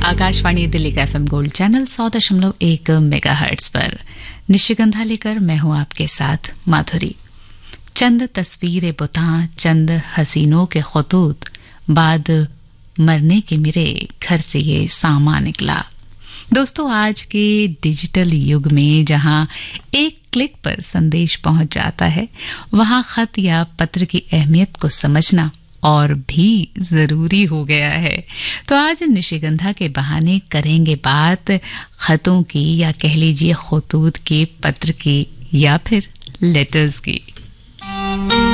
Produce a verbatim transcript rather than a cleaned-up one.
आकाशवाणी दिल्ली का FM gold channel सौ दशमलव एक मेगाहर्ट्ज पर निशिगंधा लेकर मैं हूं आपके साथ माधुरी। चंद तस्वीरें बुता, चंद हसीनों के खतूत, बाद मरने के मेरे घर से ये सामा निकला। दोस्तों, आज के डिजिटल युग में जहां एक क्लिक पर संदेश पहुंच जाता है, वहां खत या पत्र की अहमियत को समझना और भी जरूरी हो गया है। तो आज निशिगंधा के बहाने करेंगे बात खतों की, या कह लीजिए खतूत के, पत्र की, या फिर लेटर्स की।